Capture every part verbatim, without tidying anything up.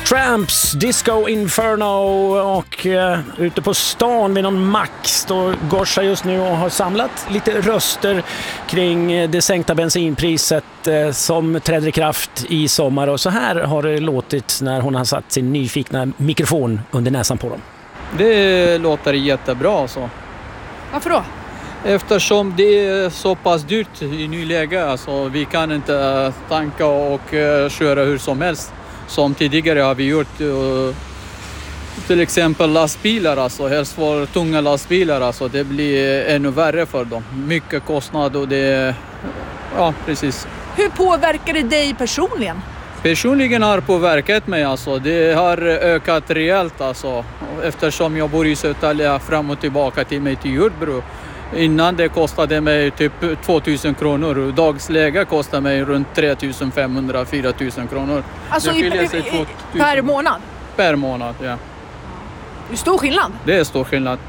Tramps, Disco Inferno och uh, ute på stan vid någon mack står Gorsa just nu och har samlat lite röster kring det sänkta bensinpriset uh, som träder i kraft i sommar, och så här har det låtit när hon har satt sin nyfikna mikrofon under näsan på dem. Det låter jättebra alltså. Varför då? Eftersom det är så pass dyrt i nyläge, alltså vi kan inte tanka och uh, köra hur som helst. Som tidigare har vi gjort uh, till exempel lastbilar, alltså helst för tunga lastbilar, alltså det blir ännu värre för dem. Mycket kostnad och det, ja precis. Hur påverkar det dig personligen? Personligen har påverkat mig, alltså det har ökat rejält alltså, eftersom jag bor i Södertälje fram och tillbaka till mig till Jordbro. Innan det kostade mig typ tvåtusen kronor. Dagsläge kostar mig runt tre tusen femhundra till fyra tusen kronor. Alltså i, i, i, per månad? Per månad, ja. Det är stor skillnad? Det är stor skillnad.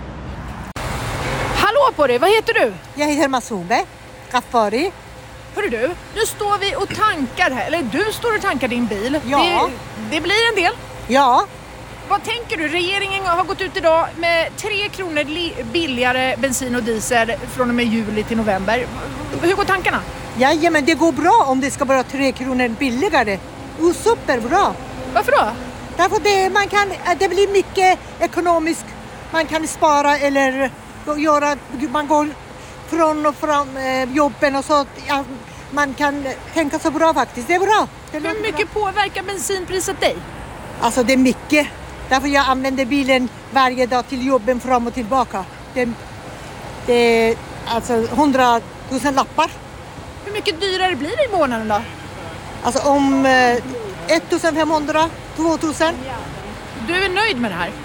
Hallå på dig, vad heter du? Jag heter Masube, Gaffari. Hörru du, nu står vi och tankar här. Eller du står och tankar din bil. Ja. Det, det blir en del. Ja. Vad tänker du? Regeringen har gått ut idag med tre kronor li- billigare bensin och diesel från och med juli till november. Hur går tankarna? Ja, men det går bra om det ska vara tre kronor billigare. Och superbra. Varför då? Därför det, man kan, det blir mycket ekonomiskt. Man kan spara eller göra, man går från och fram eh, jobben och så. Ja, man kan tänka så bra faktiskt. Det är bra. Det Hur mycket bra. Påverkar bensinpriset dig? Alltså det är mycket. Därför jag använder bilen varje dag till jobben fram och tillbaka. Det, det är alltså hundratusen lappar. Hur mycket dyrare blir det i månaden då? Alltså om eh, ettusenfemhundra, tvåtusen. Du är nöjd med det här?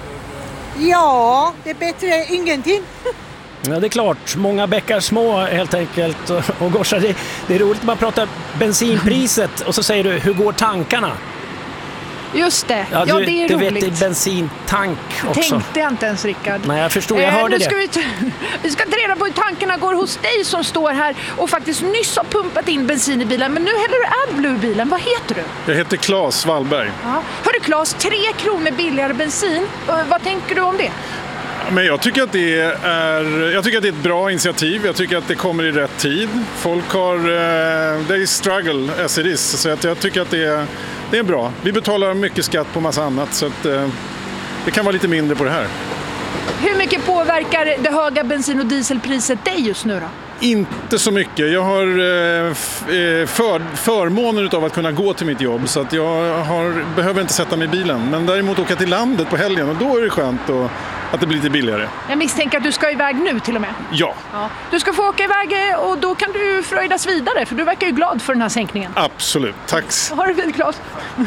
Ja, det är bättre än ingenting. Ja, det är klart. Många bäckar små helt enkelt. Och Gorsa, det, det är roligt att man pratar bensinpriset och så säger du, hur går tankarna? Just det, ja, ja du, det är du roligt. Du vet, det är bensintank också. Tänkte jag inte ens, Rickard. Nej, jag förstår, jag hörde eh, nu ska det. Vi, t- vi ska ta reda på hur tankarna går hos dig som står här och faktiskt nyss har pumpat in bensin i bilen. Men nu häller du AdBlue i bilen. Vad heter du? Jag heter Claes Wallberg. Ja. Hörru Claes, tre kronor billigare bensin. Uh, vad tänker du om det? Men jag tycker att det är, jag tycker att det är ett bra initiativ. Jag tycker att det kommer i rätt tid. Folk har, uh, they struggle as it is. Så att jag tycker att det är, det är bra. Vi betalar mycket skatt på massa annat, så att uh, det kan vara lite mindre på det här. Hur mycket påverkar det höga bensin- och dieselpriset dig just nu då? Inte så mycket. Jag har eh, för, förmånen av att kunna gå till mitt jobb, så att jag har, behöver inte sätta mig i bilen. Men däremot åka till landet på helgen, och då är det skönt och, att det blir lite billigare. Jag misstänker att du ska iväg nu till och med. Ja. ja. Du ska få åka iväg och då kan du fröjdas vidare, för du verkar ju glad för den här sänkningen. Absolut, tack. Ha det fint, Claes.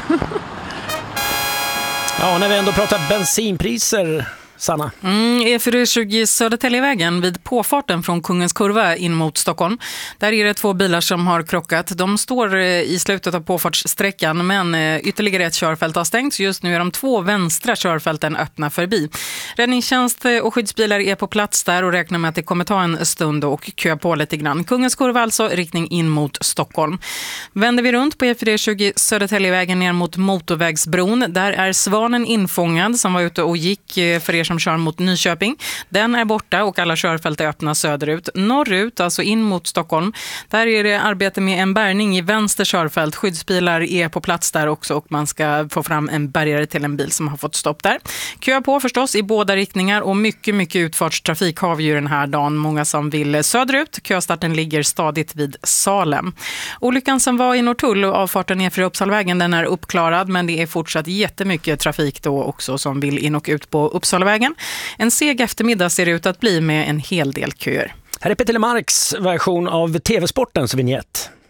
Ja, när vi ändå pratar bensinpriser, Sanna. Mm, E fyra tjugo Södertäljevägen vid påfarten från Kungens Kurva in mot Stockholm. Där är det två bilar som har krockat. De står i slutet av påfartssträckan, men ytterligare ett körfält har stängts. Just nu är de två vänstra körfälten öppna förbi. Räddningstjänst och skyddsbilar är på plats där och räknar med att det kommer ta en stund och kö på lite grann. Kungens Kurva alltså, riktning in mot Stockholm. Vänder vi runt på E fyra tjugo Södertäljevägen ner mot motorvägsbron. Där är Svanen infångad som var ute och gick för er som kör mot Nyköping. Den är borta och alla körfält är öppna söderut. Norrut, alltså in mot Stockholm. Där är det arbete med en bärgning i vänster körfält. Skyddsbilar är på plats där också och man ska få fram en bärgare till en bil som har fått stopp där. Kö på förstås i båda riktningar och mycket, mycket utfartstrafik har vi ju den här dagen. Många som vill söderut. Köstarten ligger stadigt vid Salem. Olyckan som var i Norrtull och avfarten ner för Uppsalavägen, den är uppklarad, men det är fortsatt jättemycket trafik då också som vill in och ut på Uppsalavägen. En seg eftermiddag ser det ut att bli med en hel del köer. Här är Peter Lemarks version av T V-sportens vignett.